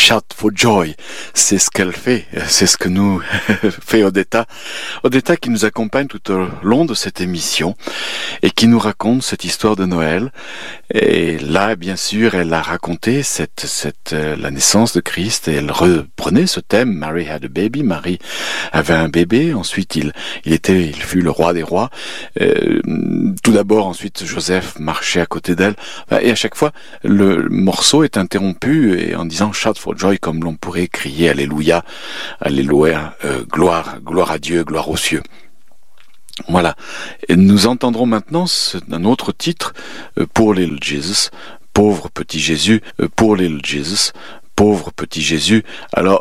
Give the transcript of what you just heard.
shout for joy. C'est ce qu'elle fait, c'est ce que nous fait Odetta. Odetta qui nous accompagne tout au long de cette émission et qui nous raconte cette histoire de Noël. Et là, bien sûr, elle a raconté la naissance de Christ et elle reprenait ce thème. Mary had a baby. Marie avait un bébé. Ensuite, il fut le roi des rois. Tout d'abord, ensuite, Joseph marchait à côté d'elle. Et à chaque fois, le morceau est interrompu et en disant shout for joy, comme l'on pourrait crier alléluia, alléluia, gloire à Dieu, gloire aux cieux. Voilà. Et nous entendrons maintenant un autre titre, pour Little Jesus, pauvre petit Jésus, pour Little Jesus, pauvre petit Jésus. Alors,